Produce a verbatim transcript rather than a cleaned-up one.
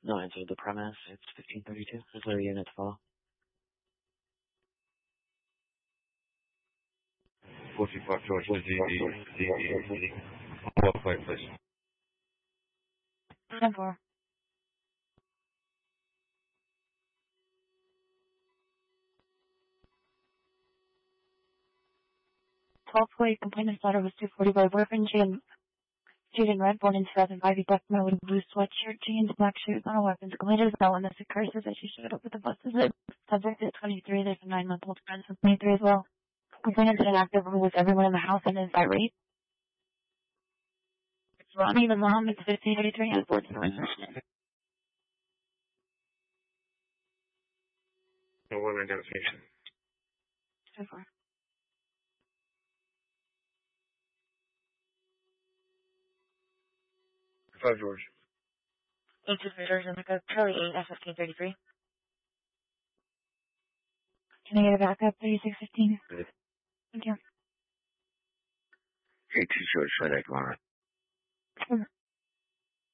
No answer to the premise. It's fifteen thirty-two. Is there a unit to follow? forty-five George to D D. What plate, please? ten four. twelve plate complainant's daughter was two forty by boyfriend. She had She in red, born in two thousand five. He black male with blue sweatshirt, jeans, black shoes, no weapons. Complainant is not when this occurs says that she showed up with the buses. Subject is twenty-three. There's a nine-month-old friend from twenty-three as well. Complainant did an active room with everyone in the house and is irate. It's Ronnie, the mom. It's fifteen eighty-three and fourteen. No one identification. So far. Five George. Eight two three George, Indica, Charlie eight F fifteen thirty-three. Can I get a backup? thirty-six fifteen. Yes. Thank you. Eight two George, try that, Connor. Sure.